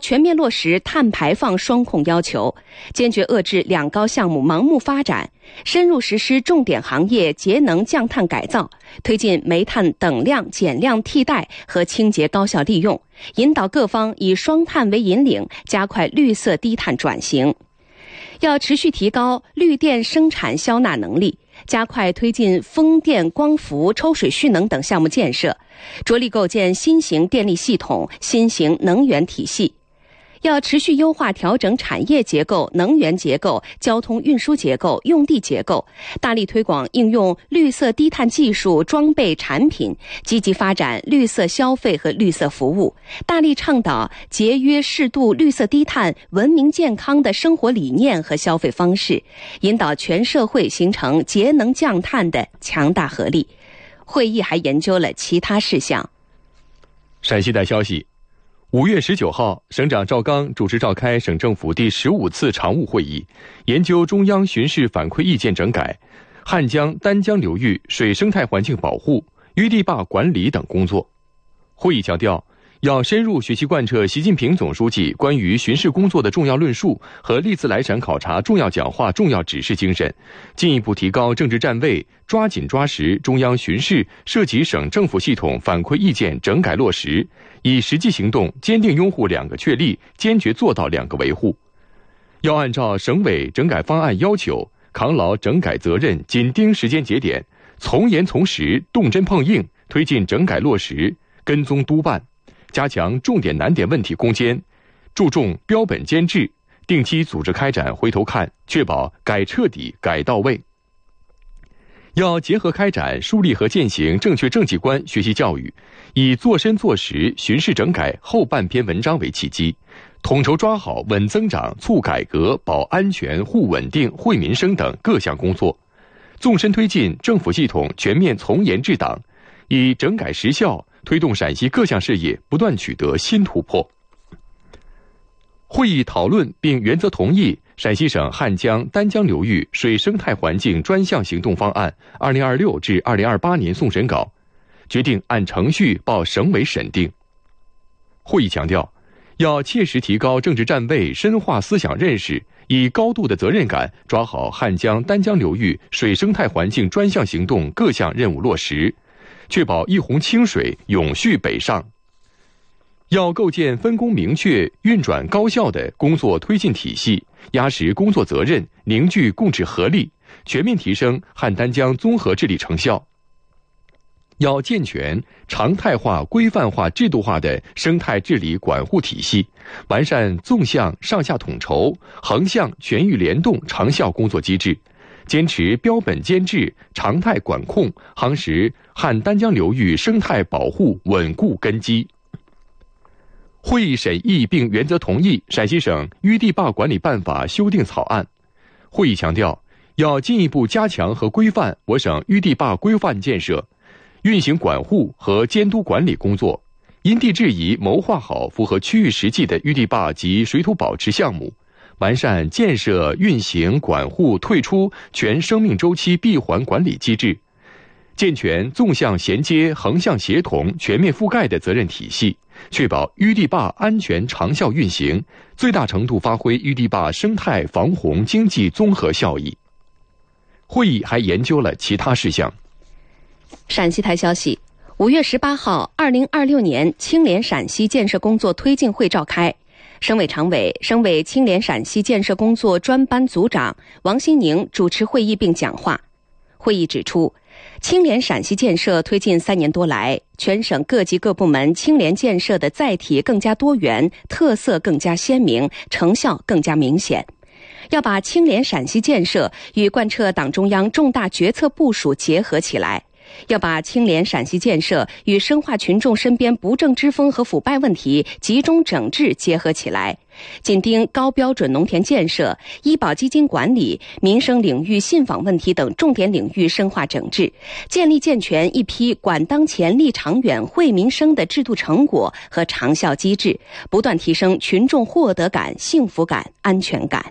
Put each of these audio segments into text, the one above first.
全面落实碳排放双控要求，坚决遏制两高项目盲目发展，深入实施重点行业节能降碳改造，推进煤炭等量减量替代和清洁高效利用，引导各方以双碳为引领，加快绿色低碳转型。要持续提高绿电生产消纳能力，加快推进风电、光伏、抽水蓄能等项目建设，着力构建新型电力系统、新型能源体系。要持续优化调整产业结构、能源结构、交通运输结构、用地结构，大力推广应用绿色低碳技术、装备产品，积极发展绿色消费和绿色服务，大力倡导节约适度、绿色低碳、文明健康的生活理念和消费方式，引导全社会形成节能降碳的强大合力。会议还研究了其他事项。 陕西台消息，5月19号，省长赵刚主持召开省政府第15次常务会议，研究中央巡视反馈意见整改、汉江、丹江流域水生态环境保护、余地坝管理等工作。会议强调，要深入学习贯彻习近平总书记关于巡视工作的重要论述和历次来陕考察重要讲话重要指示精神，进一步提高政治站位，抓紧抓实中央巡视涉及省政府系统反馈意见整改落实，以实际行动坚定拥护2个确立，坚决做到2个维护。要按照省委整改方案要求，扛牢整改责任，紧盯时间节点，从严从实，动真碰硬，推进整改落实，跟踪督办，加强重点难点问题攻坚，注重标本兼治，定期组织开展回头看，确保改彻底、改到位。要结合开展树立和践行正确政绩观学习教育，以做深做实巡视整改后半篇文章为契机，统筹抓好稳增长、促改革、保安全、护稳定、惠民生等各项工作，纵深推进政府系统全面从严治党，以整改实效推动陕西各项事业不断取得新突破。会议讨论并原则同意陕西省汉江、丹江流域水生态环境专项行动方案2026至2028年送审稿，决定按程序报省委审定。会议强调，要切实提高政治站位，深化思想认识，以高度的责任感抓好汉江、丹江流域水生态环境专项行动各项任务落实，确保一泓清水永续北上。要构建分工明确、运转高效的工作推进体系，压实工作责任，凝聚共治合力，全面提升汉丹江综合治理成效。要健全常态化、规范化、制度化的生态治理管护体系，完善纵向上下统筹、横向全域联动长效工作机制，坚持标本兼治、常态管控，夯实汉丹江流域生态保护稳固根基。会议审议并原则同意陕西省余地坝管理办法修订草案。会议强调，要进一步加强和规范我省余地坝规范建设、运行管护和监督管理工作，因地制宜谋划好符合区域实际的余地坝及水土保持项目，完善建设、运行、管护、退出全生命周期闭环管理机制，健全纵向衔接、横向协同、全面覆盖的责任体系，确保余地坝安全长效运行，最大程度发挥余地坝生态防洪经济综合效益。会议还研究了其他事项。 陕西台消息，5月18号，2026年青联陕西建设工作推进会召开。省委常委、省委青联陕西建设工作专班组长王新宁主持会议并讲话。会议指出，青联陕西建设推进3年多来，全省各级各部门青联建设的载体更加多元，特色更加鲜明，成效更加明显。要把青联陕西建设与贯彻党中央重大决策部署结合起来，要把青联陕西建设与深化群众身边不正之风和腐败问题集中整治结合起来，紧盯高标准农田建设、医保基金管理、民生领域信访问题等重点领域深化整治，建立健全一批管当前、立长远、惠民生的制度成果和长效机制，不断提升群众获得感、幸福感、安全感。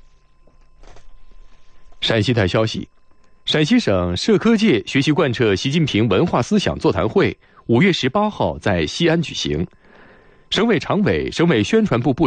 陕西台消息，陕西省社科界学习贯彻习近平文化思想座谈会5月18号在西安举行。省委常委、省委宣传部部